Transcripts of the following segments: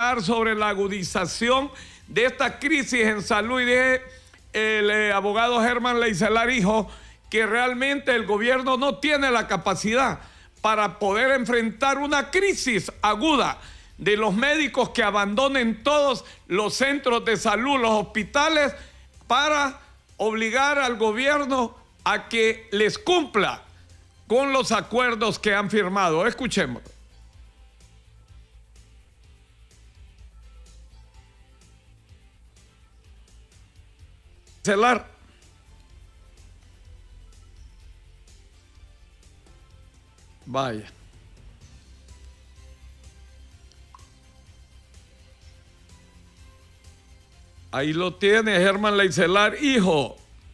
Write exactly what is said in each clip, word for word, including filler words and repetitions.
hablar sobre la agudización de esta crisis en salud y de el eh, abogado Germán Leicelar Hijo, que realmente el gobierno no tiene la capacidad para poder enfrentar una crisis aguda de los médicos que abandonen todos los centros de salud, los hospitales, para obligar al gobierno a que les cumpla con los acuerdos que han firmado. Escuchemos. Celar. Vaya. Ahí lo tiene Germán Leicelar Hijo.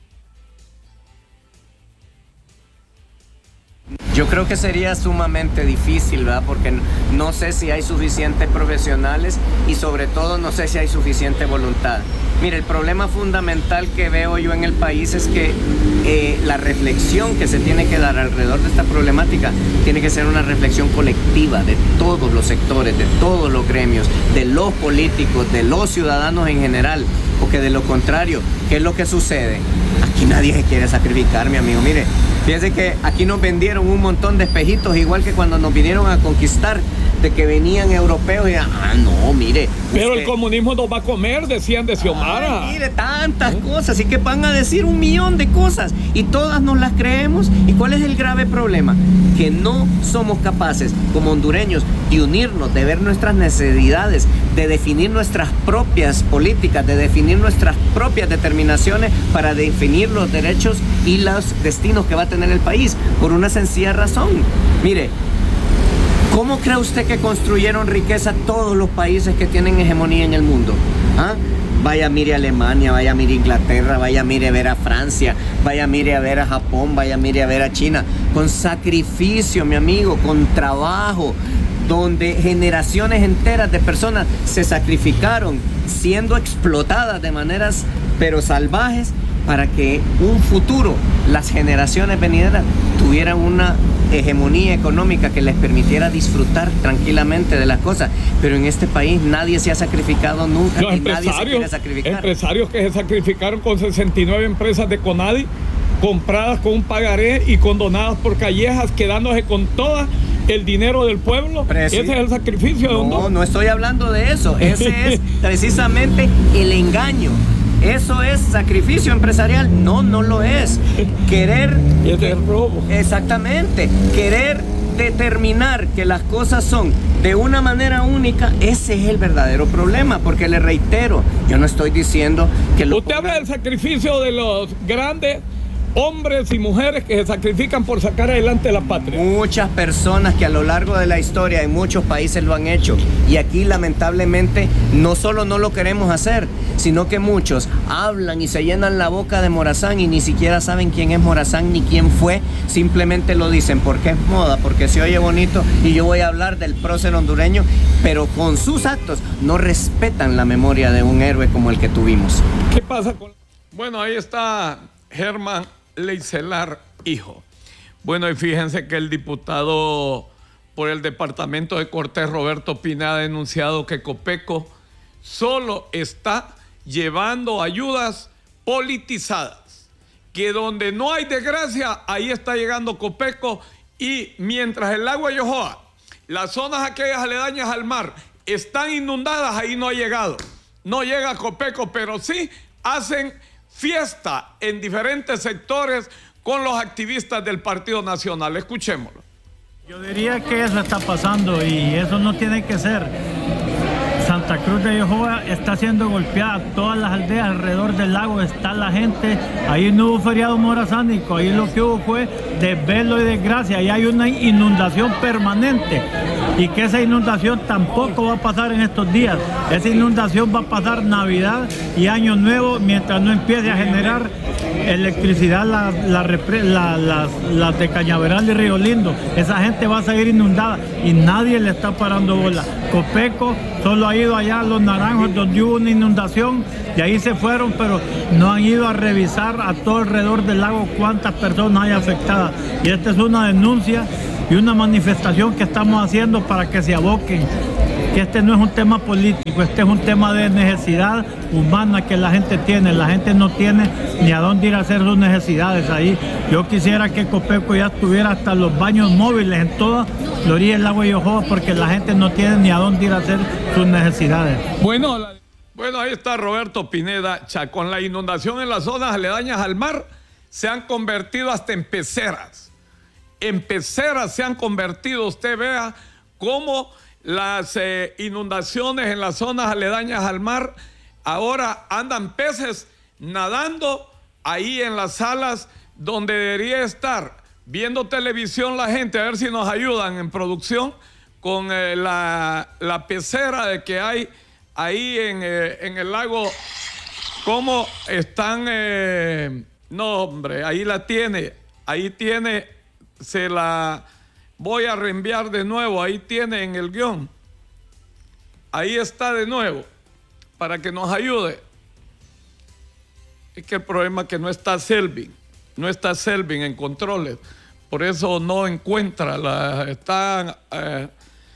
Yo creo que sería sumamente difícil, ¿verdad? Porque no sé si hay suficientes profesionales y sobre todo no sé si hay suficiente voluntad. Mire, el problema fundamental que veo yo en el país es que eh, la reflexión que se tiene que dar alrededor de esta problemática tiene que ser una reflexión colectiva de todos los sectores, de todos los gremios, de los políticos, de los ciudadanos en general, porque de lo contrario, ¿qué es lo que sucede? Aquí nadie se quiere sacrificar, mi amigo. Mire, fíjense que aquí nos vendieron un montón de espejitos, igual que cuando nos vinieron a conquistar, de que venían europeos y, ah, no, mire. Pero usted, el comunismo nos va a comer, decían de Xiomara. Ay, mire, tantas ¿Eh? cosas, y que van a decir un millón de cosas, y todas nos las creemos. ¿Y cuál es el grave problema? Que no somos capaces, como hondureños, de unirnos, de ver nuestras necesidades, de definir nuestras propias políticas, de definir nuestras propias determinaciones para definir los derechos y los destinos que va a tener el país, por una sencilla razón. Mire, ¿cómo cree usted que construyeron riqueza todos los países que tienen hegemonía en el mundo? ¿Ah? Vaya, mire a Alemania, vaya, mire a Inglaterra, vaya, mire a ver a Francia, vaya, mire a ver a Japón, vaya, mire a ver a China. Con sacrificio, mi amigo, con trabajo, donde generaciones enteras de personas se sacrificaron, siendo explotadas de maneras, pero salvajes, para que un futuro, las generaciones venideras, tuvieran una hegemonía económica que les permitiera disfrutar tranquilamente de las cosas. Pero en este país nadie se ha sacrificado nunca, Los y nadie se quiere sacrificar. Empresarios que se sacrificaron con sesenta y nueve empresas de Conadi, compradas con un pagaré y condonadas por Callejas, quedándose con toda el dinero del pueblo. Preci Ese es el sacrificio de Honduras. No, no estoy hablando de eso. Ese es precisamente el engaño. ¿Eso es sacrificio empresarial? No, no lo es. Querer... Es el robo. Exactamente. Querer determinar que las cosas son de una manera única, ese es el verdadero problema, porque le reitero, yo no estoy diciendo que... Lo Usted pongan... habla del sacrificio de los grandes hombres y mujeres que se sacrifican por sacar adelante la patria. Muchas personas que a lo largo de la historia en muchos países lo han hecho, y aquí lamentablemente no solo no lo queremos hacer, sino que muchos hablan y se llenan la boca de Morazán y ni siquiera saben quién es Morazán ni quién fue, simplemente lo dicen porque es moda, porque se oye bonito, y yo voy a hablar del prócer hondureño, pero con sus actos no respetan la memoria de un héroe como el que tuvimos. ¿Qué pasa con...? Bueno, ahí está Germán Leicelar Hijo. Bueno, y fíjense que el diputado por el departamento de Cortés, Roberto Pineda, ha denunciado que Copeco solo está llevando ayudas politizadas, que donde no hay desgracia, ahí está llegando Copeco, y mientras el lago Yohoa, las zonas aquellas aledañas al mar, están inundadas, ahí no ha llegado. No llega Copeco, pero sí hacen fiesta en diferentes sectores con los activistas del Partido Nacional. Escuchémoslo. Yo diría que eso está pasando y eso no tiene que ser. Santa Cruz de Yohoa está siendo golpeada, todas las aldeas alrededor del lago está la gente. Ahí no hubo feriado morazánico, ahí lo que hubo fue desvelo y desgracia, ahí hay una inundación permanente, y que esa inundación tampoco va a pasar en estos días. Esa inundación va a pasar Navidad y Año Nuevo mientras no empiece a generar electricidad la, la, la, las, las de Cañaveral y Río Lindo. Esa gente va a seguir inundada y nadie le está parando bola. Copeco solo ha ido allá a Los Naranjos donde hubo una inundación y ahí se fueron, pero no han ido a revisar a todo alrededor del lago cuántas personas hay afectadas. Y esta es una denuncia y una manifestación que estamos haciendo para que se aboquen que este no es un tema político, este es un tema de necesidad humana que la gente tiene. La gente no tiene ni a dónde ir a hacer sus necesidades ahí. Yo quisiera que Copeco ya tuviera hasta los baños móviles en toda la orilla del lago de Yohoa, porque la gente no tiene ni a dónde ir a hacer sus necesidades. Bueno, la... bueno, ahí está Roberto Pineda. Con la inundación en las zonas aledañas al mar, se han convertido hasta en peceras. En peceras se han convertido. Usted vea cómo las eh, inundaciones en las zonas aledañas al mar, ahora andan peces nadando ahí en las salas donde debería estar viendo televisión la gente, a ver si nos ayudan en producción con eh, la, la pecera de que hay ahí en, eh, en el lago, cómo están, eh, no hombre, ahí la tiene, ahí tiene, se la voy a reenviar de nuevo, ahí tiene en el guión, ahí está de nuevo, para que nos ayude. Es que el problema es que no está Selvin, no está Selvin en controles, por eso no encuentra, la, están, eh,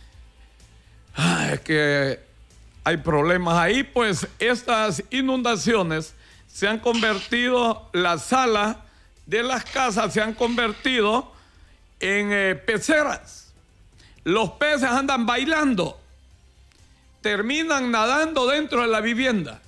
es que hay problemas ahí. Pues estas inundaciones se han convertido, las salas de las casas se han convertido en eh, peceras. Los peces andan bailando, terminan nadando dentro de la vivienda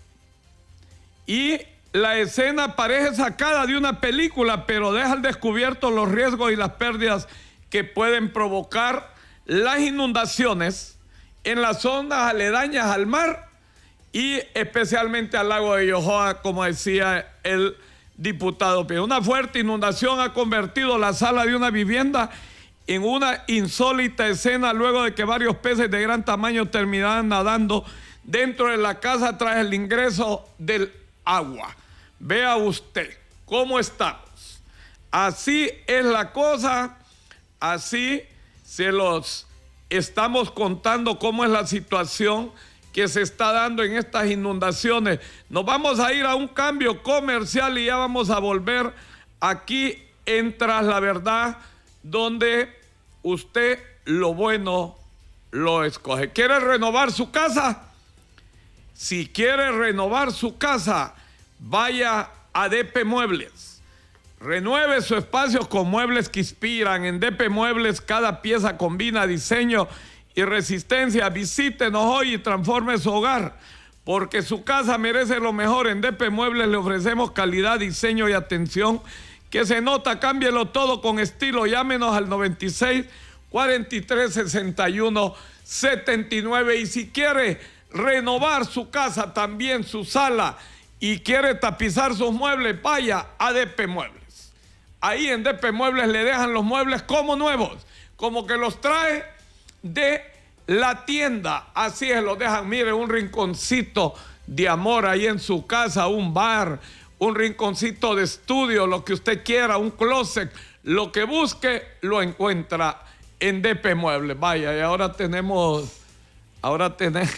y la escena parece sacada de una película, pero deja al descubierto los riesgos y las pérdidas que pueden provocar las inundaciones en las zonas aledañas al mar y especialmente al lago de Yohoa, como decía el diputado Pineda. Una fuerte inundación ha convertido la sala de una vivienda en una insólita escena luego de que varios peces de gran tamaño terminaran nadando dentro de la casa tras el ingreso del agua. Vea usted cómo estamos. Así es la cosa, así se los estamos contando cómo es la situación que se está dando en estas inundaciones. Nos vamos a ir a un cambio comercial y ya vamos a volver aquí en Tras la Verdad, donde usted lo bueno lo escoge. ¿Quiere renovar su casa? Si quiere renovar su casa, vaya a D P Muebles. Renueve su espacio con muebles que inspiran. En D P Muebles cada pieza combina diseño y resistencia. Visítenos hoy y transforme su hogar, porque su casa merece lo mejor. En D P Muebles le ofrecemos calidad, diseño y atención que se nota. Cámbielo todo con estilo. Llámenos al noventa y seis, cuarenta y tres, sesenta y uno, setenta y nueve. Y si quiere renovar su casa, también su sala, y quiere tapizar sus muebles, vaya a D P Muebles. Ahí en D P Muebles le dejan los muebles como nuevos, como que los trae de la tienda. Así es, los dejan. Mire, un rinconcito de amor ahí en su casa, un bar, un rinconcito de estudio, lo que usted quiera, un closet, lo que busque lo encuentra en D P Muebles. Vaya, y ahora tenemos, ahora tenemos,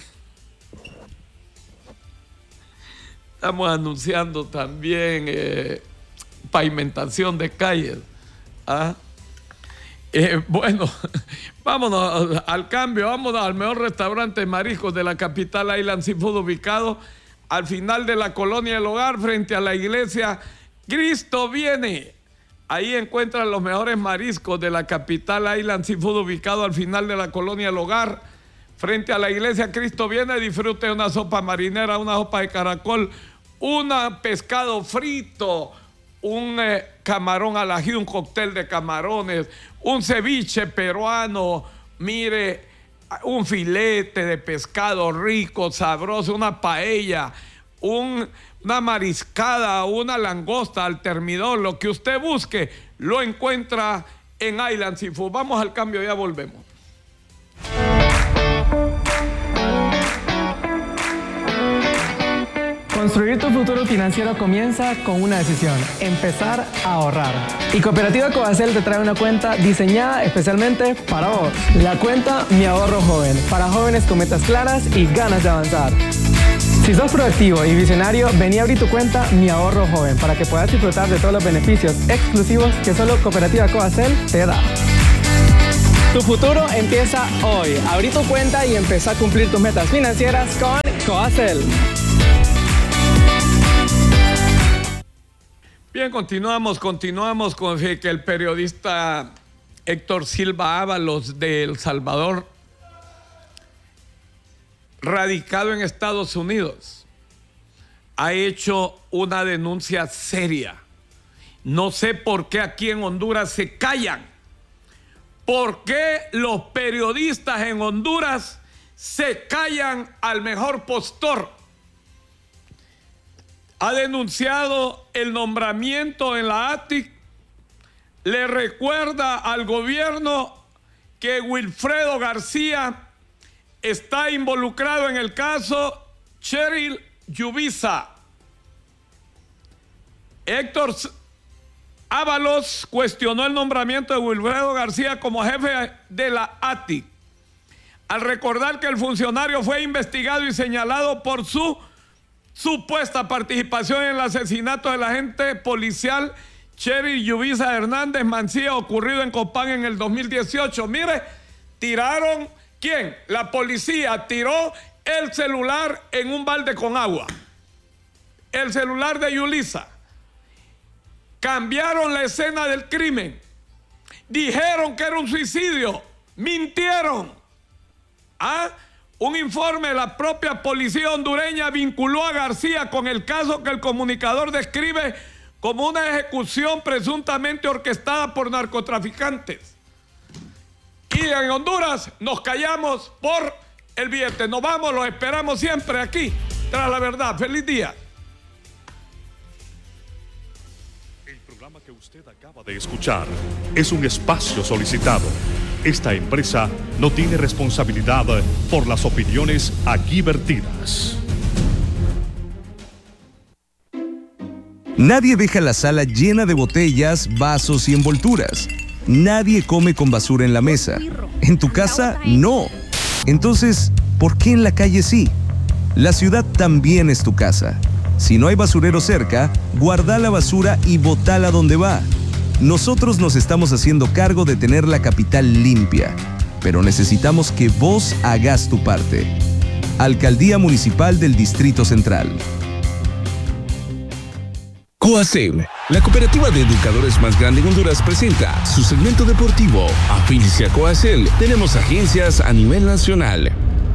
estamos anunciando también eh, pavimentación de calles. ¿Ah? Eh, bueno, vámonos al cambio, vámonos al mejor restaurante de mariscos de la capital, Island Seafood, ubicado al final de la colonia El Hogar, frente a la iglesia Cristo Viene. Ahí encuentran los mejores mariscos de la capital, Island Seafood, ubicado al final de la colonia El Hogar, frente a la iglesia Cristo Viene. Disfrute una sopa marinera, una sopa de caracol, un pescado frito, un eh, camarón al ají, un cóctel de camarones, un ceviche peruano, mire, un filete de pescado rico, sabroso, una paella, un, una mariscada, una langosta al termidor, lo que usted busque, lo encuentra en Island Seafood. Vamos al cambio, ya volvemos. Construir tu futuro financiero comienza con una decisión: empezar a ahorrar. Y Cooperativa Coacel te trae una cuenta diseñada especialmente para vos. La cuenta Mi Ahorro Joven, para jóvenes con metas claras y ganas de avanzar. Si sos proactivo y visionario, vení a abrir tu cuenta Mi Ahorro Joven para que puedas disfrutar de todos los beneficios exclusivos que solo Cooperativa Coacel te da. Tu futuro empieza hoy. Abrí tu cuenta y empezá a cumplir tus metas financieras con Coacel. Bien, continuamos, continuamos con que el periodista Héctor Silva Ábalos de El Salvador, radicado en Estados Unidos, ha hecho una denuncia seria. No sé por qué aquí en Honduras se callan. ¿Por qué los periodistas en Honduras se callan al mejor postor? Ha denunciado el nombramiento en la A T I C. Le recuerda al gobierno que Wilfredo García está involucrado en el caso Cheryl Yubisa. Héctor Ábalos cuestionó el nombramiento de Wilfredo García como jefe de la A T I C, al recordar que el funcionario fue investigado y señalado por su supuesta participación en el asesinato del agente policial Cheryl Yubisa Hernández Mancilla, ocurrido en Copán en el dos mil dieciocho. Mire, tiraron, ¿quién? La policía tiró el celular en un balde con agua. El celular de Yulisa. Cambiaron la escena del crimen. Dijeron que era un suicidio. Mintieron. ¿Ah? Un informe de la propia policía hondureña vinculó a García con el caso que el comunicador describe como una ejecución presuntamente orquestada por narcotraficantes. Y en Honduras nos callamos por el billete. Nos vamos, los esperamos siempre aquí, tras la verdad. Feliz día. El programa que usted acaba de escuchar es un espacio solicitado. Esta empresa no tiene responsabilidad por las opiniones aquí vertidas. Nadie deja la sala llena de botellas, vasos y envolturas. Nadie come con basura en la mesa. En tu casa, no. Entonces, ¿por qué en la calle sí? La ciudad también es tu casa. Si no hay basurero cerca, guarda la basura y botala donde va. Nosotros nos estamos haciendo cargo de tener la capital limpia, pero necesitamos que vos hagas tu parte. Alcaldía Municipal del Distrito Central. Coacel, la cooperativa de educadores más grande en Honduras, presenta su segmento deportivo. Afílice a Coacel, tenemos agencias a nivel nacional.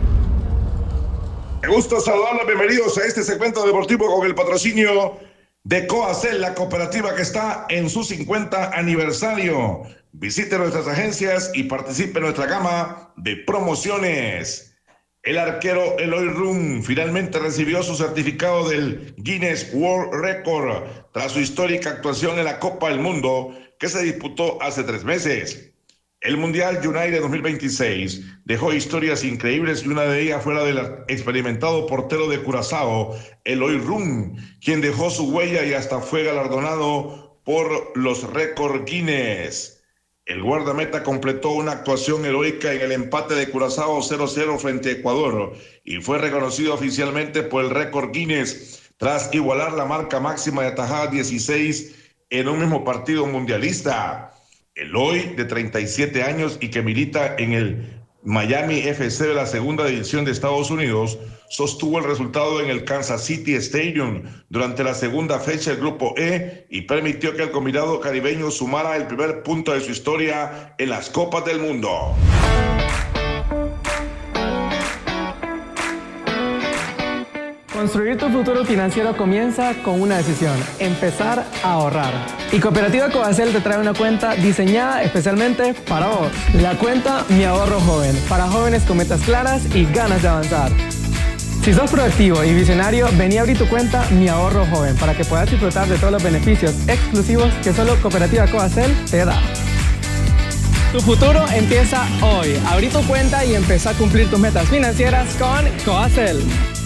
Me gusta saludarlos, bienvenidos a este segmento deportivo con el patrocinio de Coacel, la cooperativa que está en su cincuenta aniversario. Visite nuestras agencias y participe en nuestra gama de promociones. El arquero Eloy Rum finalmente recibió su certificado del Guinness World Record tras su histórica actuación en la Copa del Mundo que se disputó hace tres meses. El Mundial United dos mil veintiséis dejó historias increíbles y una de ellas fue la del experimentado portero de Curazao, Eloy Rum, quien dejó su huella y hasta fue galardonado por los récords Guinness. El guardameta completó una actuación heroica en el empate de Curazao cero cero frente a Ecuador y fue reconocido oficialmente por el récord Guinness tras igualar la marca máxima de atajadas dieciséis en un mismo partido mundialista. Eloy, de treinta y siete años y que milita en el Miami F C de la segunda división de Estados Unidos, sostuvo el resultado en el Kansas City Stadium durante la segunda fecha del Grupo E y permitió que el combinado caribeño sumara el primer punto de su historia en las Copas del Mundo. Construir tu futuro financiero comienza con una decisión: empezar a ahorrar. Y Cooperativa Coacel te trae una cuenta diseñada especialmente para vos. La cuenta Mi Ahorro Joven, para jóvenes con metas claras y ganas de avanzar. Si sos proactivo y visionario, vení a abrir tu cuenta Mi Ahorro Joven para que puedas disfrutar de todos los beneficios exclusivos que solo Cooperativa Coacel te da. Tu futuro empieza hoy. Abrí tu cuenta y empezá a cumplir tus metas financieras con Coacel.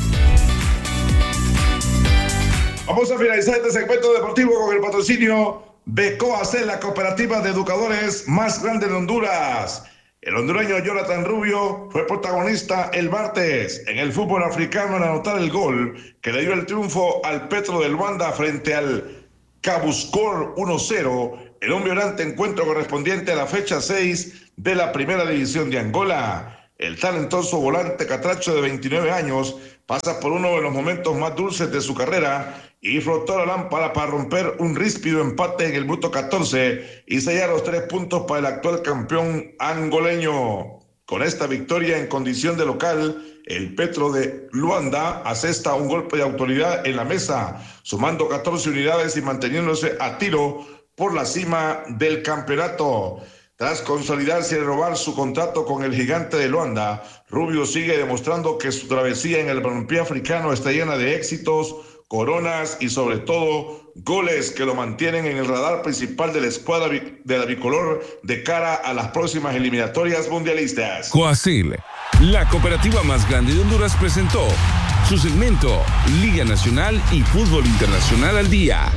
Vamos a finalizar este segmento deportivo con el patrocinio de Coacel, la cooperativa de educadores más grande de Honduras. El hondureño Jonathan Rubio fue protagonista el martes en el fútbol africano al anotar el gol que le dio el triunfo al Petro de Luanda frente al Cabuscor uno cero en un violento encuentro correspondiente a la fecha seis de la Primera División de Angola. El talentoso volante catracho de veintinueve años pasa por uno de los momentos más dulces de su carrera y frotó la lámpara para romper un ríspido empate en el minuto catorce y sellar los tres puntos para el actual campeón angoleño. Con esta victoria en condición de local, el Petro de Luanda asesta un golpe de autoridad en la mesa, sumando catorce unidades y manteniéndose a tiro por la cima del campeonato. Tras consolidarse y robar su contrato con el gigante de Luanda, Rubio sigue demostrando que su travesía en el balompié africano está llena de éxitos, coronas y sobre todo goles que lo mantienen en el radar principal de la escuadra de la bicolor de cara a las próximas eliminatorias mundialistas. Coacel, la cooperativa más grande de Honduras, presentó su segmento Liga Nacional y Fútbol Internacional al Día.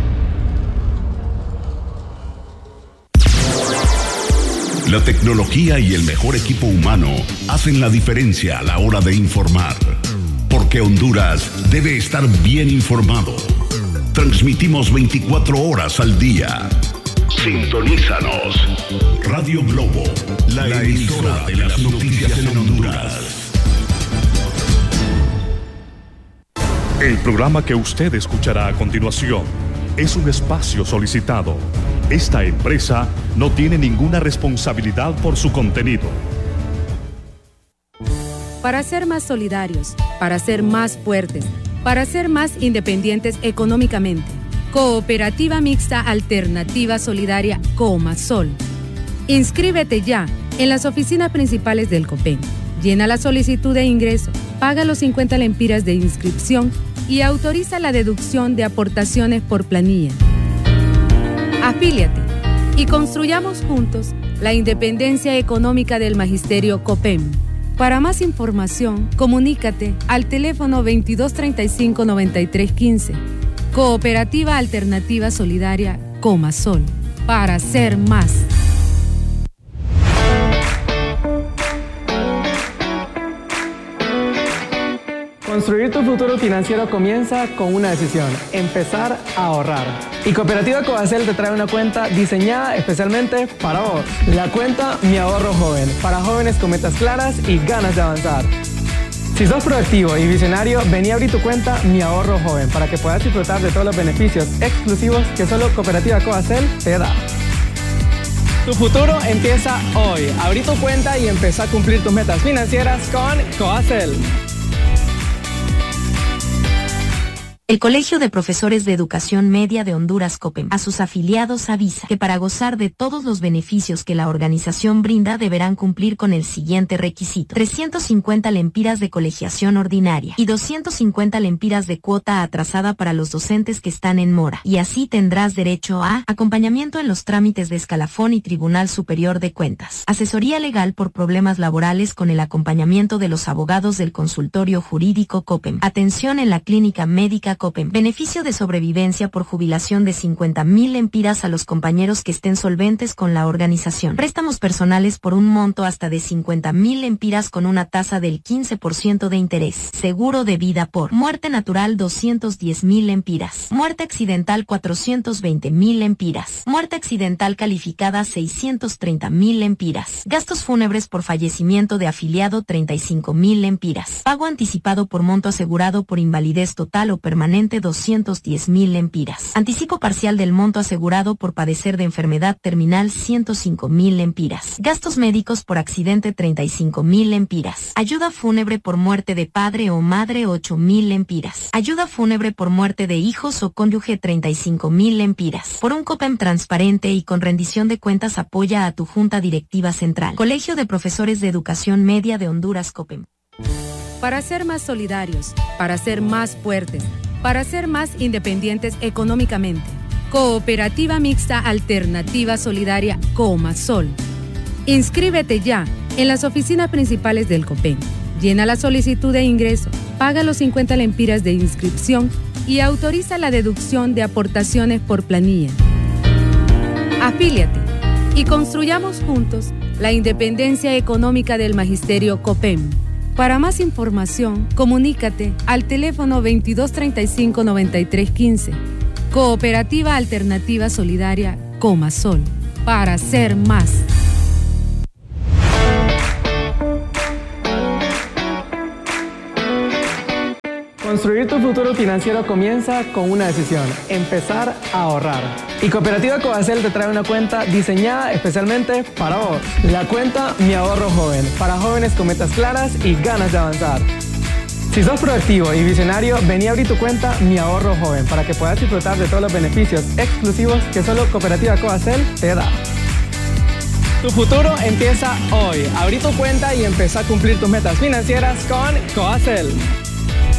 La tecnología y el mejor equipo humano hacen la diferencia a la hora de informar. Porque Honduras debe estar bien informado. Transmitimos veinticuatro horas al día. Sintonízanos. Radio Globo, la, la emisora de las noticias en Honduras. El programa que usted escuchará a continuación es un espacio solicitado. Esta empresa no tiene ninguna responsabilidad por su contenido. Para ser más solidarios, para ser más fuertes, para ser más independientes económicamente. Cooperativa Mixta Alternativa Solidaria Comasol. Inscríbete ya en las oficinas principales del COPEN. Llena la solicitud de ingreso, paga los cincuenta lempiras de inscripción y autoriza la deducción de aportaciones por planilla. Afíliate y construyamos juntos la independencia económica del Magisterio COPEM. Para más información, comunícate al teléfono veintidós treinta y cinco noventa y tres quince. Cooperativa Alternativa Solidaria Comasol. Para ser más. Construir tu futuro financiero comienza con una decisión: empezar a ahorrar. Y Cooperativa Coacel te trae una cuenta diseñada especialmente para vos. La cuenta Mi Ahorro Joven, para jóvenes con metas claras y ganas de avanzar. Si sos proactivo y visionario, vení a abrir tu cuenta Mi Ahorro Joven para que puedas disfrutar de todos los beneficios exclusivos que solo Cooperativa Coacel te da. Tu futuro empieza hoy. Abrí tu cuenta y empezá a cumplir tus metas financieras con Coacel. El Colegio de Profesores de Educación Media de Honduras COPEM a sus afiliados avisa que para gozar de todos los beneficios que la organización brinda deberán cumplir con el siguiente requisito: trescientos cincuenta lempiras de colegiación ordinaria y doscientos cincuenta lempiras de cuota atrasada para los docentes que están en mora, y así tendrás derecho a acompañamiento en los trámites de escalafón y Tribunal Superior de Cuentas, asesoría legal por problemas laborales con el acompañamiento de los abogados del consultorio jurídico COPEM, atención en la clínica médica COPEM, beneficio de sobrevivencia por jubilación de cincuenta mil lempiras a los compañeros que estén solventes con la organización, préstamos personales por un monto hasta de cincuenta mil lempiras con una tasa del quince por ciento de interés, seguro de vida por muerte natural doscientos diez mil lempiras, muerte accidental cuatrocientos veinte mil lempiras, muerte accidental calificada seiscientos treinta mil lempiras, gastos fúnebres por fallecimiento de afiliado treinta y cinco mil lempiras, pago anticipado por monto asegurado por invalidez total o permanente doscientos diez mil lempiras. Anticipo parcial del monto asegurado por padecer de enfermedad terminal ciento cinco mil lempiras. Gastos médicos por accidente treinta y cinco mil lempiras. Ayuda fúnebre por muerte de padre o madre ocho mil lempiras. Ayuda fúnebre por muerte de hijos o cónyuge treinta y cinco mil lempiras. Por un COPEM transparente y con rendición de cuentas apoya a tu Junta Directiva Central. Colegio de Profesores de Educación Media de Honduras COPEM. Para ser más solidarios, para ser más fuertes, para ser más independientes económicamente. Cooperativa Mixta Alternativa Solidaria Comasol. Inscríbete ya en las oficinas principales del COPEN. Llena la solicitud de ingreso, paga los cincuenta lempiras de inscripción y autoriza la deducción de aportaciones por planilla. Afíliate y construyamos juntos la independencia económica del Magisterio COPEM. Para más información, comunícate al teléfono veintidós treinta y cinco noventa y tres quince. Cooperativa Alternativa Solidaria Comasol. Para ser más. Construir tu futuro financiero comienza con una decisión, empezar a ahorrar. Y Cooperativa Coacel te trae una cuenta diseñada especialmente para vos. La cuenta Mi Ahorro Joven, para jóvenes con metas claras y ganas de avanzar. Si sos proactivo y visionario, vení a abrir tu cuenta Mi Ahorro Joven para que puedas disfrutar de todos los beneficios exclusivos que solo Cooperativa Coacel te da. Tu futuro empieza hoy. Abrí tu cuenta y empezá a cumplir tus metas financieras con Coacel.